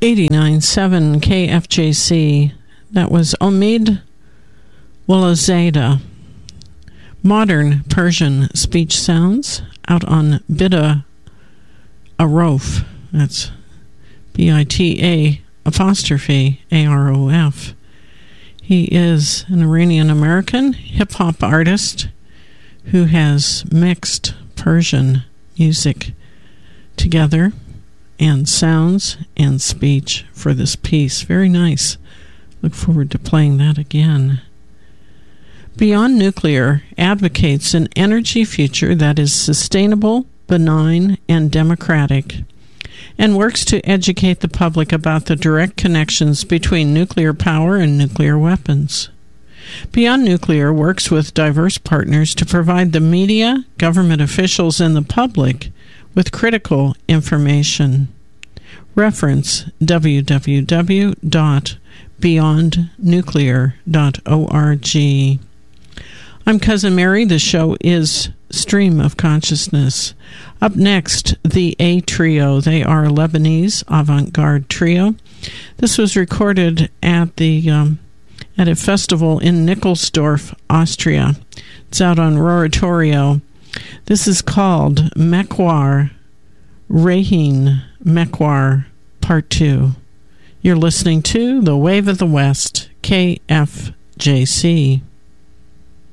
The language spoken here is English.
89.7 KFJC. That was Omid Wolazada. Modern Persian speech sounds out on Bida Arof. That's BITA apostrophe AROF. He is an Iranian American hip-hop artist who has mixed Persian music together and sounds and speech for this piece. Very nice. Look forward to playing that again. Beyond Nuclear advocates an energy future that is sustainable, benign, and democratic, and works to educate the public about the direct connections between nuclear power and nuclear weapons. Beyond Nuclear works with diverse partners to provide the media, government officials, and the public with critical information. Reference www.beyondnuclear.org. I'm Cousin Mary. The show is Stream of Consciousness. Up next, the A Trio. They are a Lebanese avant-garde trio. This was recorded at a festival in Nickelsdorf, Austria. It's out on Roratorio. This is called Mekwar Rehin Mekwar Part 2. You're listening to The Wave of the West, KFJC.